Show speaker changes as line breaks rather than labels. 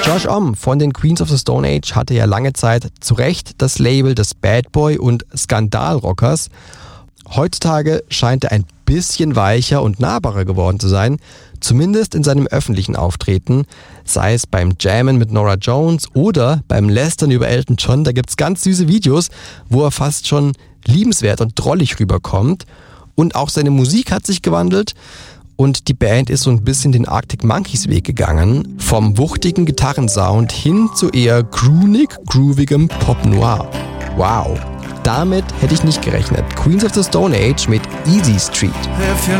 Josh Homme von den Queens of the Stone Age hatte ja lange Zeit zu Recht das Label des Bad Boy und Skandalrockers. Heutzutage scheint er ein bisschen weicher und nahbarer geworden zu sein, zumindest in seinem öffentlichen Auftreten, sei es beim Jammen mit Norah Jones oder beim Lästern über Elton John. Da gibt's ganz süße Videos, wo er fast schon liebenswert und drollig rüberkommt. Und auch seine Musik hat sich gewandelt. Und die Band ist so ein bisschen den Arctic Monkeys Weg gegangen, vom wuchtigen Gitarrensound hin zu eher groovigem Pop Noir. Wow, damit hätte ich nicht gerechnet. Queens of the Stone Age mit Easy Street.